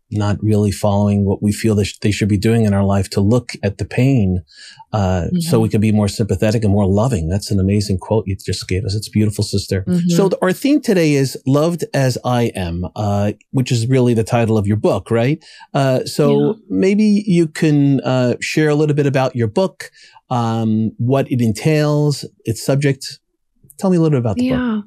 not really following what we feel they should be doing in our life, to look at the pain, so we can be more sympathetic and more loving. That's an amazing quote you just gave us. It's beautiful, sister. So our theme today is Loved as I Am, which is really the title of your book, right? Maybe you can share a little bit about your book, what it entails, its subject. Tell me a little bit about the book.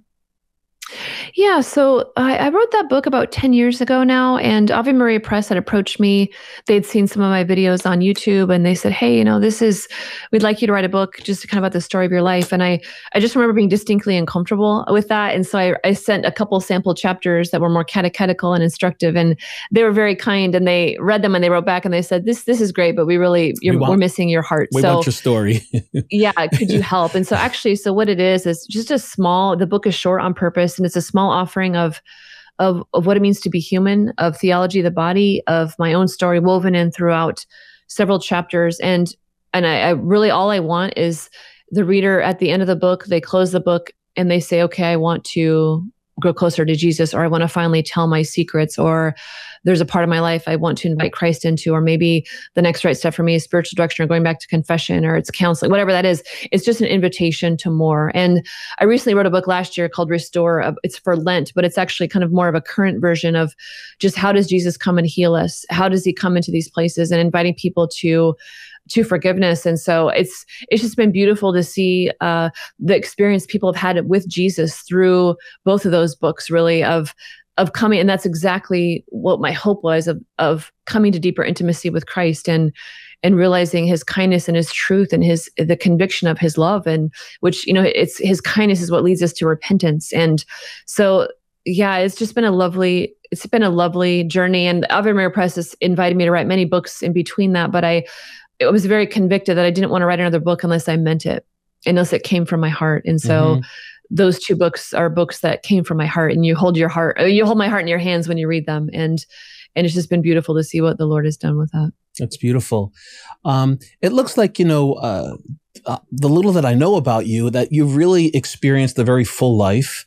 Yeah, so I wrote that book about 10 years ago now, and Ave Maria Press had approached me. They'd seen some of my videos on YouTube, and they said, hey, we'd like you to write a book just kind of about the story of your life. And I just remember being distinctly uncomfortable with that. And so I sent a couple sample chapters that were more catechetical and instructive, and they were very kind, and they read them and they wrote back and they said, this is great, but we're missing your heart. We want your story. Yeah, could you help? And so what it is just the book is short on purpose, and it's a small offering of what it means to be human, of theology of the body, of my own story woven in throughout several chapters. And I really, all I want is the reader at the end of the book, they close the book and they say, okay, I want to grow closer to Jesus, or I want to finally tell my secrets, or there's a part of my life I want to invite Christ into, or maybe the next right step for me is spiritual direction, or going back to confession, or it's counseling, whatever that is. It's just an invitation to more. And I recently wrote a book last year called Restore. It's for Lent, but it's actually kind of more of a current version of just how does Jesus come and heal us? How does he come into these places, and inviting people to forgiveness. And so it's just been beautiful to see the experience people have had with Jesus through both of those books, really, of coming. And that's exactly what my hope was, of coming to deeper intimacy with Christ and realizing his kindness and his truth and the conviction of his love, and which, it's his kindness is what leads us to repentance. And so, yeah, it's been a lovely journey. And Ave Maria Press has invited me to write many books in between that, but I was very convicted that I didn't want to write another book unless I meant it, unless it came from my heart. And so those two books are books that came from my heart, and you hold my heart in your hands when you read them. And it's just been beautiful to see what the Lord has done with that. That's beautiful. It looks like, the little that I know about you, that you've really experienced a very full life.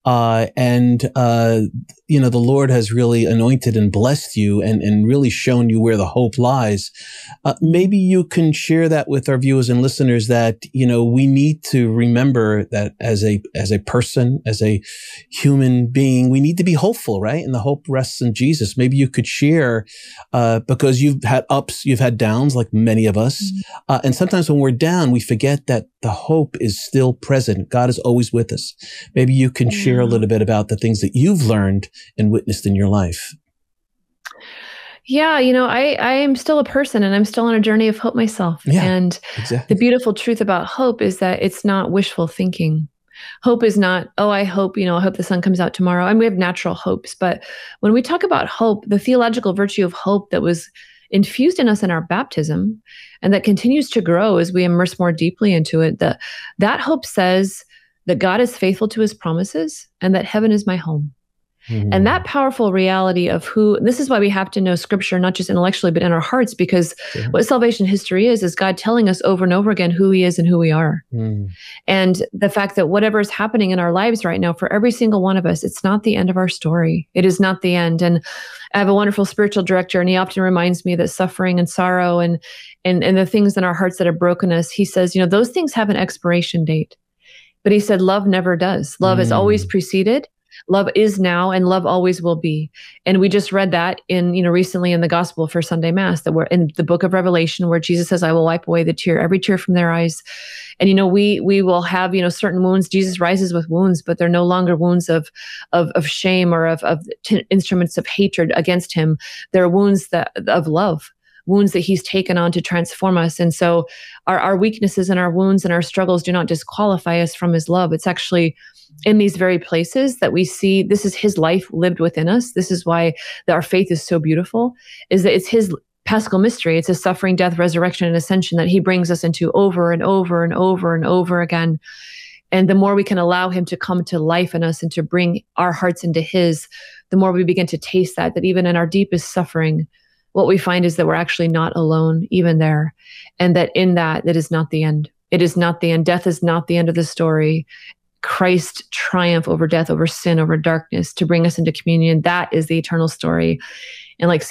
The Lord has really anointed and blessed you and really shown you where the hope lies. Maybe you can share that with our viewers and listeners, that, we need to remember that as a person, as a human being, we need to be hopeful, right? And the hope rests in Jesus. Maybe you could share, because you've had ups, you've had downs, like many of us. And sometimes when we're down, we forget that the hope is still present. God is always with us. Maybe you can share a little bit about the things that you've learned and witnessed in your life. Yeah, I am still a person, and I'm still on a journey of hope myself. Yeah, and exactly. The beautiful truth about hope is that it's not wishful thinking. Hope is not, I hope the sun comes out tomorrow. And we have natural hopes. But when we talk about hope, the theological virtue of hope that was infused in us in our baptism, and that continues to grow as we immerse more deeply into it, that hope says that God is faithful to his promises and that heaven is my home. And that powerful reality of this is why we have to know scripture, not just intellectually, but in our hearts, because what salvation history is God telling us over and over again who he is and who we are. And the fact that whatever is happening in our lives right now, for every single one of us, it's not the end of our story. It is not the end. And I have a wonderful spiritual director, and he often reminds me that suffering and sorrow and the things in our hearts that have broken us, he says, those things have an expiration date. But he said, love never does. Love has always preceded. Love is now, and love always will be. And we just read that recently in the gospel for Sunday Mass, that we're in the book of Revelation, where Jesus says, I will wipe away every tear from their eyes. And, we will have, certain wounds. Jesus rises with wounds, but they're no longer wounds of shame or of instruments of hatred against him. They're wounds of love. Wounds that he's taken on to transform us. And so our weaknesses and our wounds and our struggles do not disqualify us from his love. It's actually in these very places that we see this is his life lived within us. This is why our faith is so beautiful, is that it's his Paschal mystery. It's his suffering, death, resurrection, and ascension that he brings us into over and over and over and over again. And the more we can allow him to come to life in us and to bring our hearts into his, the more we begin to taste that even in our deepest suffering, what we find is that we're actually not alone, even there. And that in that is not the end. It is not the end. Death is not the end of the story. Christ's triumph over death, over sin, over darkness, to bring us into communion, that is the eternal story. And like